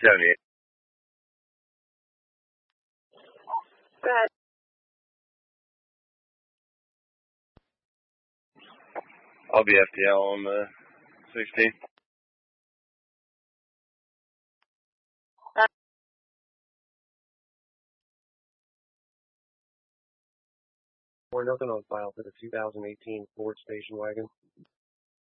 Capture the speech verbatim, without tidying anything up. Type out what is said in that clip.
seventy-eight. Go ahead. I'll be F T L on the sixteenth. Or nothing on file for the two thousand eighteen Ford station wagon.